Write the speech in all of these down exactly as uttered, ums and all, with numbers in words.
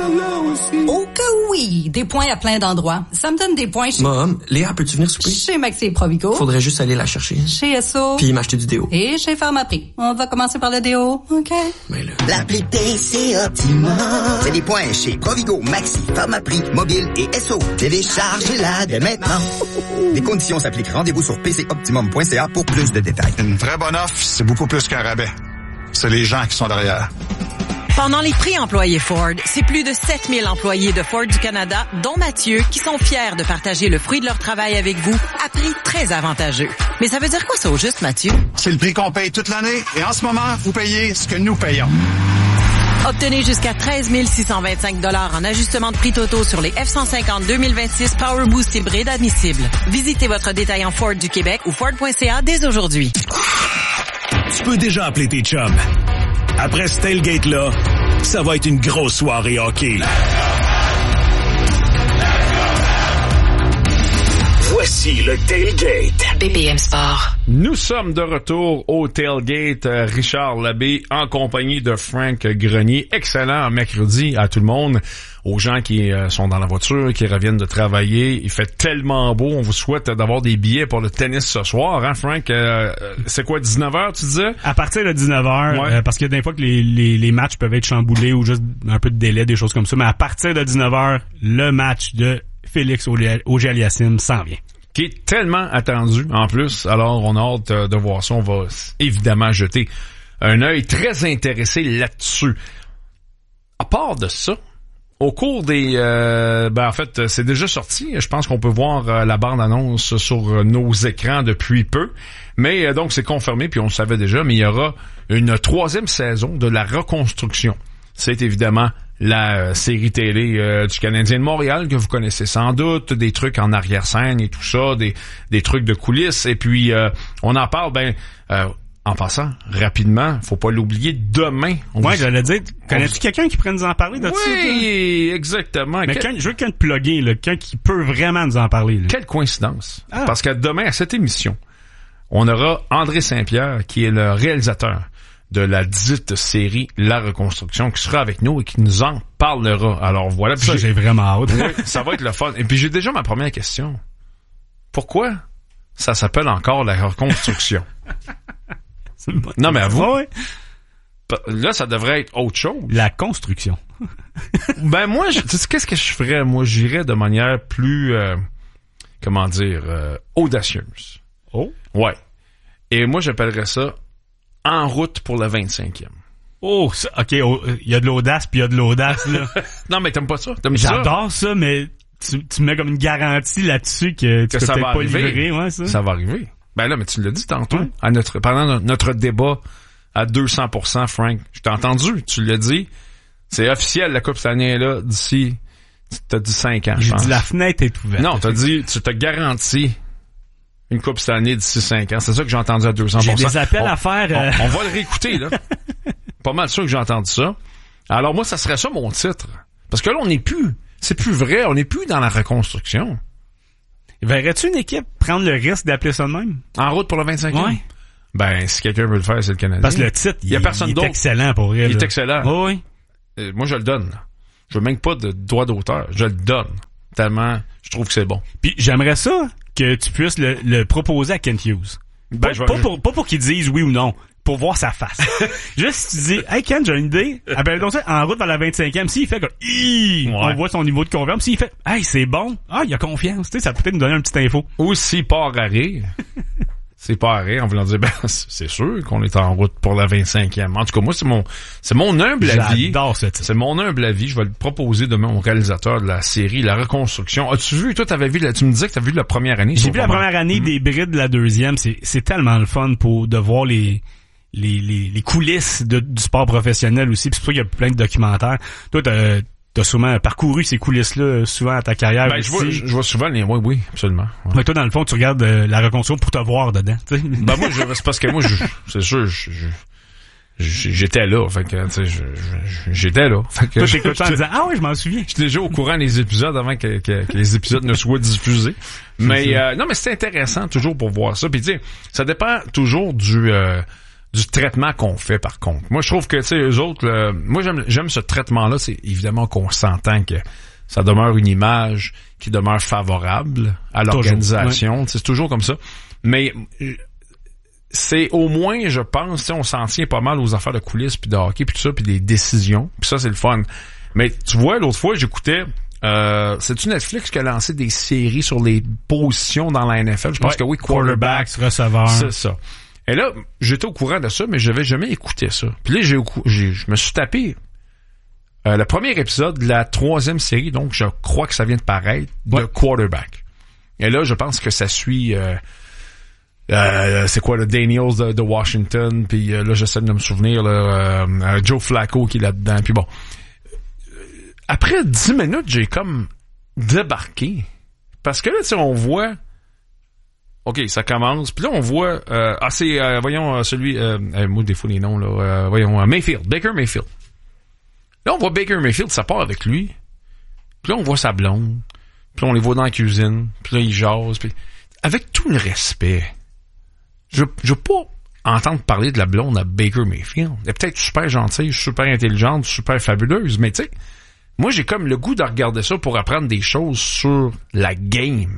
là aussi. Oh que oui! Des points à plein d'endroits. Ça me donne des points chez... Mom, Léa, peux-tu venir souper? Chez Maxi et Provigo. Faudrait juste aller la chercher. Chez S O. Puis m'acheter du déo. Et chez Pharmaprix. On va commencer par le déo, OK? Mais là... L'appli P C Optimum. C'est des points chez Provigo, Maxi, Pharmaprix, Mobile et S O. Téléchargez-la dès maintenant. Les conditions s'appliquent. Rendez-vous sur p c optimum point c a pour plus de détails. Une très bonne offre, c'est beaucoup plus qu'un rabais. C'est les gens qui sont derrière. Pendant les prix employés Ford, c'est plus de sept mille employés de Ford du Canada, dont Mathieu, qui sont fiers de partager le fruit de leur travail avec vous à prix très avantageux. Mais ça veut dire quoi ça au juste, Mathieu? C'est le prix qu'on paye toute l'année et en ce moment, vous payez ce que nous payons. Obtenez jusqu'à treize mille six cent vingt-cinq dollars en ajustement de prix totaux sur les F cent cinquante deux mille vingt-six Power Boost hybride admissibles. Visitez votre détaillant Ford du Québec ou Ford point c a dès aujourd'hui. Tu peux déjà appeler tes chums. Après ce tailgate-là, ça va être une grosse soirée hockey. Voici le tailgate. B P M Sport. Nous sommes de retour au tailgate. Euh, Richard Labbé en compagnie de Frank Grenier. Excellent mercredi à tout le monde. Aux gens qui euh, sont dans la voiture, qui reviennent de travailler. Il fait tellement beau. On vous souhaite d'avoir des billets pour le tennis ce soir. Hein, Frank? Euh, c'est quoi, dix-neuf heures, tu disais? À partir de dix-neuf heures, ouais. euh, parce qu'il y a des fois que les, les, les matchs peuvent être chamboulés ou juste un peu de délai, des choses comme ça. Mais à partir de dix-neuf heures, le match de Félix Auger-Aliassime s'en vient. Qui est tellement attendu, en plus. Alors, on a hâte de voir ça. On va évidemment jeter un œil très intéressé là-dessus. À part de ça, au cours des... Euh, ben en fait, c'est déjà sorti. Je pense qu'on peut voir euh, la bande-annonce sur nos écrans depuis peu. Mais euh, donc, c'est confirmé, puis on le savait déjà, mais il y aura une troisième saison de la reconstruction. C'est évidemment la euh, série télé euh, du Canadien de Montréal que vous connaissez sans doute, des trucs en arrière-scène et tout ça, des, des trucs de coulisses. Et puis, euh, on en parle, ben... Euh, en passant, rapidement, faut pas l'oublier, demain... On ouais, vous... j'allais dire, connais-tu quelqu'un qui pourrait nous en parler de ça? Oui, là? Exactement. Mais Quel... quand, je veux quelqu'un de plugué, là, quelqu'un qui peut vraiment nous en parler. Là. Quelle coïncidence. Ah. Parce que demain, à cette émission, on aura André Saint-Pierre, qui est le réalisateur de la dite série La Reconstruction, qui sera avec nous et qui nous en parlera. Alors voilà. Ça, j'ai... j'ai vraiment hâte. Oui, ça va être le fun. Et puis j'ai déjà ma première question. Pourquoi ça s'appelle encore La Reconstruction? Non, mais à vous. Ouais. Là, ça devrait être autre chose. La construction. Ben moi, je, tu sais, qu'est-ce que je ferais? Moi, j'irais de manière plus, euh, comment dire, euh, audacieuse. Oh? Ouais. Et moi, j'appellerais ça En route pour le vingt-cinquième. Oh, ça, OK, il oh, y a de l'audace, puis il y a de l'audace, là. Non, mais t'aimes pas ça? T'aimes J'adore ça, ça mais tu, tu mets comme une garantie là-dessus que tu que peux ça peut-être va pas arriver. livrer. Ouais, ça. ça va arriver. Ben là, mais tu l'as dit tantôt, ouais. à notre, pendant notre débat à deux cents pour cent, Frank. Je t'ai entendu, tu l'as dit. C'est officiel, la Coupe cette année là d'ici, t'as dit cinq ans, je J'ai pense. dit la fenêtre est ouverte. Non, t'as dit, tu t'as garanti une Coupe cette année d'ici cinq ans. C'est ça que j'ai entendu à deux cents pour cent. J'ai des appels on, à faire. Euh... On, on va le réécouter, là. Pas mal sûr que j'ai entendu ça. Alors moi, ça serait ça mon titre. Parce que là, on n'est plus, c'est plus vrai, on n'est plus dans la reconstruction. Verrais-tu une équipe prendre le risque d'appeler ça de même? En route pour le vingt-cinquième? Ouais. Ben, si quelqu'un veut le faire, c'est le Canadien. Parce que le titre, il, y a personne il d'autre. est excellent pour elle. Il est excellent. Oh, oui. Euh, moi, je le donne. Je veux même pas de droit d'auteur. Je le donne. Tellement, je trouve que c'est bon. Puis j'aimerais ça que tu puisses le, le proposer à Kent Hughes. Ben, pas, je vais, pas, je... pour, pas pour qu'il dise oui ou non. Pour voir sa face. Juste si tu dis, hey Ken, j'ai une idée. Appelle donc ça en route vers la vingt-cinquième. S'il fait comme, ouais. On voit son niveau de confiance. S'il fait, hey, c'est bon. Ah, il a confiance. Tu sais, ça peut peut-être nous donner une petite info. Ou s'il part à rire. C'est pas à rire. En voulant dire, ben, c'est sûr qu'on est en route pour la vingt-cinquième. En tout cas, moi, c'est mon, c'est mon humble avis. J'adore ce titre. C'est mon humble avis. Je vais le proposer demain au réalisateur de la série, La Reconstruction. As-tu vu, toi, t'avais vu, la, tu me disais que t'as vu la première année. J'ai vu la première année, mm-hmm. des brides de la deuxième. C'est, c'est tellement le fun pour, de voir les, Les, les, les coulisses de, du sport professionnel aussi. Puis c'est pour ça qu'il y a plein de documentaires. Toi, t'as, t'as sûrement parcouru ces coulisses-là souvent à ta carrière. Ben, aussi. je vois, je, je vois souvent les... Oui, oui, absolument. Ouais. Mais toi, dans le fond, tu regardes euh, la reconstruction pour te voir dedans. T'sais. Ben moi, je, c'est parce que moi, je, c'est sûr, je, je, j'étais là. Fait que, tu sais, je, je, j'étais là. Fait que toi, t'écoutes ça en disant, ah oui, je m'en souviens. J'étais déjà au courant des épisodes avant que, que, que les épisodes ne soient diffusés. Mais, euh, non, mais c'est intéressant toujours pour voir ça. Puis, tu sais, ça dépend toujours du... Euh, du traitement qu'on fait, par contre. Moi, je trouve que, tu sais, eux autres, là, moi, j'aime, j'aime ce traitement-là. C'est évidemment qu'on s'entend que ça demeure une image qui demeure favorable à l'organisation. Ouais. C'est toujours comme ça. Mais c'est au moins, je pense, tu sais, on s'en tient pas mal aux affaires de coulisses, puis de hockey, puis tout ça, puis des décisions. Puis ça, c'est le fun. Mais tu vois, l'autre fois, j'écoutais... Euh, c'est-tu Netflix qui a lancé des séries sur les positions dans la N F L? Je pense ouais, que oui, quarterback, receveur. C'est ça. Et là, j'étais au courant de ça, mais j'avais jamais écouté ça. Puis là, j'ai, j'ai, je me suis tapé euh, le premier épisode de la troisième série, donc je crois que ça vient de paraître, de ouais. quarterback. Et là, je pense que ça suit... Euh, euh, c'est quoi, le Daniels de, de Washington, puis euh, là, j'essaie de me souvenir, là, euh, Joe Flacco qui est là-dedans, puis bon. Après dix minutes, j'ai comme débarqué. Parce que là, tu sais, on voit... OK, ça commence. Puis là, on voit... Euh, ah, c'est, euh, voyons, euh, celui... Euh, euh, moi, des fois, les noms, là. Euh, voyons, euh, Mayfield. Baker Mayfield. Là, on voit Baker Mayfield, ça part avec lui. Puis là, on voit sa blonde. Puis là, on les voit dans la cuisine. Puis là, ils jasent. Puis... Avec tout le respect, je je veux pas entendre parler de la blonde à Baker Mayfield. Elle est peut-être super gentille, super intelligente, super fabuleuse, mais tu sais, moi, j'ai comme le goût de regarder ça pour apprendre des choses sur la game.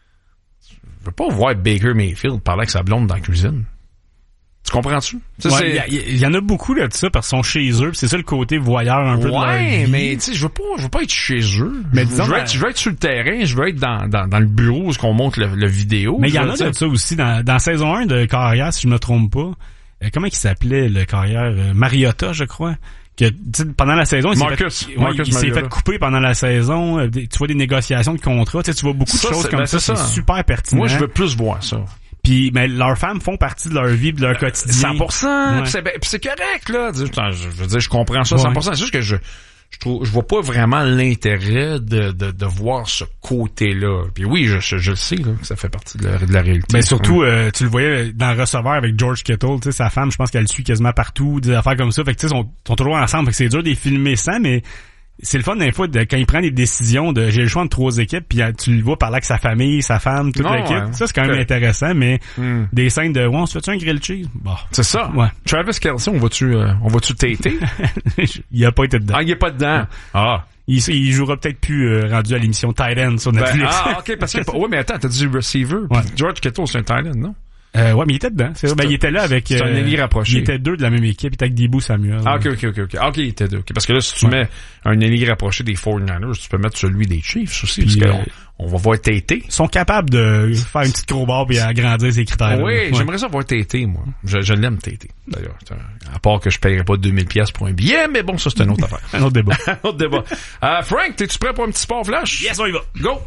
Je veux pas voir Baker Mayfield parler avec sa blonde dans la cuisine. Tu comprends-tu? Il ouais, y, y en a beaucoup là de ça parce qu'ils sont chez eux, c'est ça le côté voyeur un peu ouais, de leur vie. Mais tu sais, je veux pas je veux pas être chez eux. Mais je, disons, je, veux être, je veux être sur le terrain, je veux être dans dans, dans le bureau où on monte le, le vidéo. Mais il y en a de ça aussi dans dans saison un de Carrière, si je me trompe pas. Euh, comment il s'appelait le Carrière euh, Mariota, je crois. Que pendant la saison, il Marcus, s'est fait, Marcus ouais, il s'est fait couper pendant la saison. Tu vois des négociations de contrats, tu vois beaucoup de ça, choses comme ben ça, c'est, ça. C'est super pertinent. Moi, je veux plus voir ça. Puis, mais leurs femmes font partie de leur vie, de leur quotidien. cent pour cent. Ouais. Pis c'est, ben, pis c'est correct, là. Je veux dire, je comprends ça cent pour cent. Ouais. C'est juste que je, je trouve, je vois pas vraiment l'intérêt de, de, de voir ce côté-là. Puis oui, je, je, je le sais, là, que ça fait partie de la, de la réalité. Ben, surtout, euh, tu le voyais dans le receveur avec George Kittle, tu sais, sa femme, je pense qu'elle le suit quasiment partout, des affaires comme ça. Fait que, tu sais, ils sont, sont toujours ensemble. Fait que c'est dur de les filmer sans, mais c'est le fun des fois de, quand il prend des décisions de j'ai le choix entre trois équipes puis tu le vois parler avec sa famille, sa femme, toute non, l'équipe. Ouais. Ça c'est quand même okay. intéressant, mais mm. des scènes de ouais, on se fait-tu un grilled cheese? Bon. C'est ça. Ouais. Travis Kelce, on va-tu euh, on va-tu t'aider? Il a pas été dedans. Ah, il est pas dedans. Ah. Il, il jouera peut-être plus euh, rendu à l'émission Tight End sur Netflix. Ben, ah, OK, parce que ouais, mais attends, t'as dit receiver, ouais. George Kittle c'est un Tight End, non? Euh, ouais, mais il était dedans. C'est, c'est ben, il était là avec... C'est euh, un ailier rapproché. Il était deux de la même équipe. Il était avec Debo Samuel. Ah, OK, OK, OK, OK. OK, il était deux. Okay. Parce que là, si tu ouais. mets un ailier rapproché des forty-niners, tu peux mettre celui des Chiefs aussi. Puis, parce euh, qu'on on va voir Tété. Ils sont capables de faire une petite crowbar et agrandir ses critères. Oui, ouais. J'aimerais ça voir Tété, moi. Je, je l'aime, Tété, d'ailleurs. À part que je paierais pas deux mille dollars pour un billet, mais bon, ça, c'est une autre affaire. Un autre débat. un autre débat. Euh, Frank, t'es-tu prêt pour un petit sport flash? Yes, on y va. Go!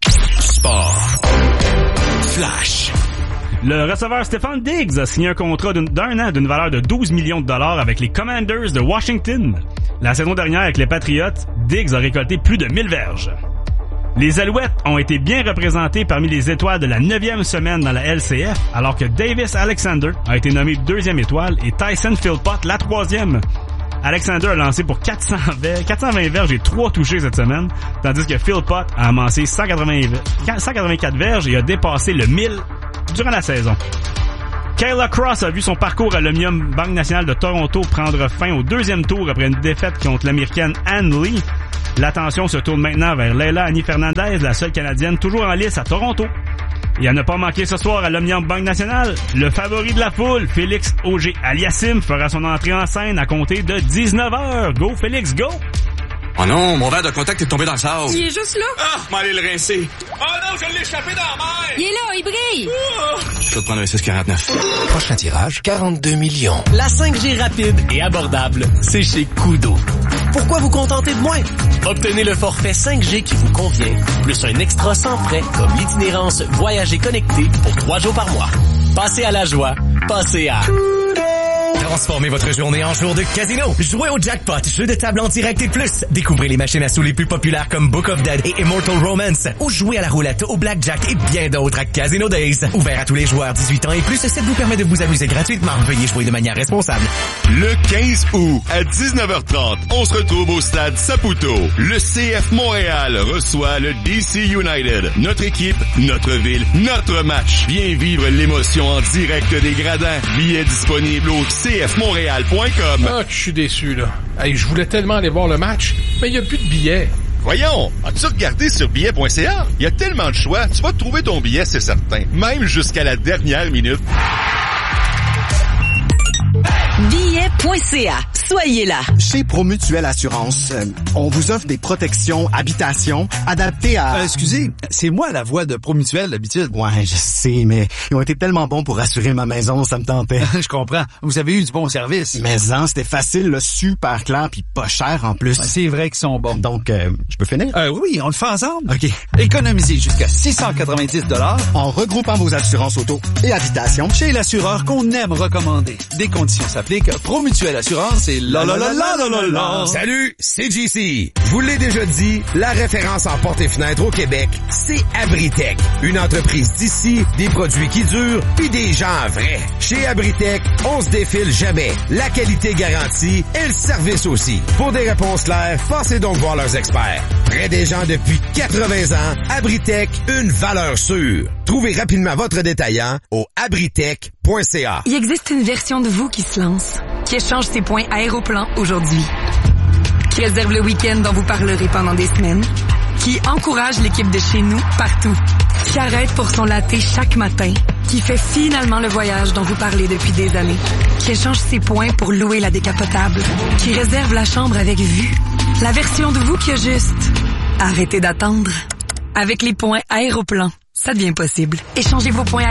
Sport flash. Le receveur Stefon Diggs a signé un contrat d'une, d'un an d'une valeur de douze millions de dollars avec les Commanders de Washington. La saison dernière, avec les Patriots, Diggs a récolté plus de mille verges. Les Alouettes ont été bien représentées parmi les étoiles de la neuvième semaine dans la L C F, alors que Davis Alexander a été nommé deuxième étoile et Tyson Philpott la troisième. Alexander a lancé pour quatre cent vingt verges et trois touchés cette semaine, tandis que Philpott a amassé cent quatre-vingt-quatre verges et a dépassé le mille durant la saison. Kayla Cross a vu son parcours à l'Omnium Banque Nationale de Toronto prendre fin au deuxième tour après une défaite contre l'Américaine Ann Lee. L'attention se tourne maintenant vers Leila Annie Fernandez, la seule Canadienne toujours en lice à Toronto. Et à ne pas manquer ce soir à l'Omnium Banque Nationale, le favori de la foule, Félix Auger-Aliassime, fera son entrée en scène à compter de dix-neuf heures. Go Félix, go! Oh non, mon verre de contact est tombé dans le sable. Il est juste là. Ah, m'en aller le rincer. Oh non, je l'ai échappé dans la mer. Il est là, il brille. Oh. Je vais te prendre un six quarante-neuf. Prochain tirage, quarante-deux millions. La cinq G rapide et abordable, c'est chez Koodo. Pourquoi vous contenter de moins? Obtenez le forfait cinq G qui vous convient, plus un extra sans frais comme l'itinérance Voyager connecté pour trois jours par mois. Passez à la joie, passez à... Transformez votre journée en jour de casino. Jouez au jackpot, jeu de table en direct et plus. Découvrez les machines à sous les plus populaires comme Book of Dead et Immortal Romance. Ou jouez à la roulette, au blackjack et bien d'autres à Casino Days. Ouvert à tous les joueurs dix-huit ans et plus, ça vous permet de vous amuser gratuitement. Veuillez jouer de manière responsable. Le quinze août, à dix-neuf heures trente, on se retrouve au stade Saputo. Le C F Montréal reçoit le D C United. Notre équipe, notre ville, notre match. Viens vivre l'émotion en direct des gradins. Billets disponibles au c f montréal point com. Ah, je suis déçu, là. Hey, je voulais tellement aller voir le match, mais il n'y a plus de billets. Voyons, as-tu regardé sur billet point c a? Il y a tellement de choix, tu vas trouver ton billet, c'est certain. Même jusqu'à la dernière minute. billet point c a. Soyez là. Chez Promutuelle Assurance, euh, on vous offre des protections habitation adaptées à... Euh, excusez, c'est moi la voix de Promutuelle d'habitude. Ouais, je sais, mais ils ont été tellement bons pour assurer ma maison, ça me tentait. Je comprends. Vous avez eu du bon service. Mais hein, c'était facile, là, super clair, puis pas cher en plus. Ouais, c'est vrai qu'ils sont bons. Donc, euh, je peux finir? Euh, oui, on le fait ensemble. OK. Économisez jusqu'à six cent quatre-vingt-dix dollars en regroupant vos assurances auto et habitation chez l'assureur qu'on aime recommander. Des conditions s'appliquent. Promutuelle Assurance et la la la la la la la. Salut, c'est J C. Je vous l'ai déjà dit, la référence en portes et fenêtres au Québec, c'est Abritech. Une entreprise d'ici, des produits qui durent, puis des gens vrais. Chez Abritech, on se défile jamais. La qualité garantie et le service aussi. Pour des réponses claires, passez donc voir leurs experts. Près des gens depuis quatre-vingts ans, Abritech, une valeur sûre. Trouvez rapidement votre détaillant au abritech point c a. Il existe une version de vous qui se lance, qui échange ses points Aéroplan aujourd'hui, qui réserve le week-end dont vous parlerez pendant des semaines, qui encourage l'équipe de chez nous partout, qui arrête pour son latte chaque matin, qui fait finalement le voyage dont vous parlez depuis des années, qui échange ses points pour louer la décapotable, qui réserve la chambre avec vue, la version de vous qui a juste arrêtez d'attendre. Avec les points Aéroplan, ça devient possible. Échangez vos points